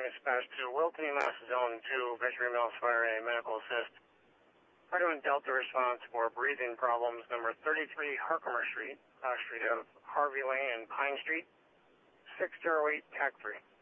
dispatch to Wilton, Mass. Zone 2, Victory Mills Fire A, medical assist. Cardo and Delta response for breathing problems, number 33 Herkimer Street, street of Harvey Lane and Pine Street, 608 TAC 3.